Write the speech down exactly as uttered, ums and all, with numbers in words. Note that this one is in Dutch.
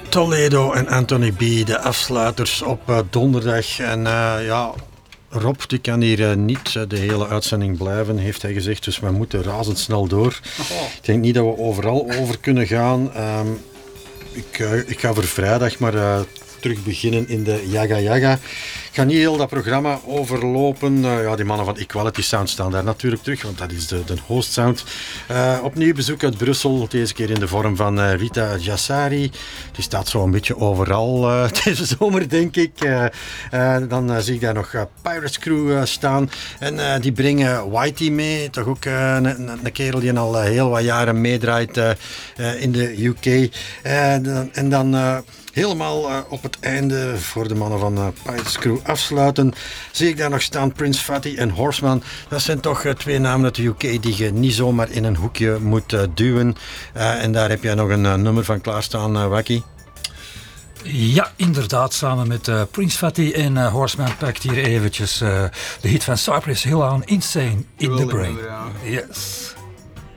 Toledo en Anthony B, de afsluiters op uh, donderdag. En uh, ja, Rob die kan hier uh, niet uh, de hele uitzending blijven, heeft hij gezegd. Dus we moeten razendsnel door. Oh. Ik denk niet dat we overal over kunnen gaan. Um, ik, uh, ik ga voor vrijdag maar uh, terug beginnen in de Jaga Jaga. Ik ga niet heel dat programma overlopen. Uh, ja, die mannen van Equality Sound staan daar natuurlijk terug, want dat is de, de host sound. Uh, opnieuw bezoek uit Brussel, deze keer in de vorm van uh, Rita Jassari. Die staat zo een beetje overal uh, deze zomer, denk ik. Uh, uh, dan uh, zie ik daar nog uh, Pirates Crew uh, staan. En uh, die brengen Whitey mee, toch ook uh, een, een kerel die al uh, heel wat jaren meedraait uh, uh, in de U K. Uh, en dan... Uh, Helemaal uh, op het einde, voor de mannen van uh, Pirates Crew afsluiten, zie ik daar nog staan Prince Fatty en Horseman. Dat zijn toch uh, twee namen uit de U K die je niet zomaar in een hoekje moet uh, duwen. Uh, en daar heb jij nog een uh, nummer van klaarstaan, uh, Wacky. Ja, inderdaad, samen met uh, Prince Fatty en uh, Horseman pakt hier eventjes uh, de hit van Cypress Hill aan, Insane in the Brain. Yes.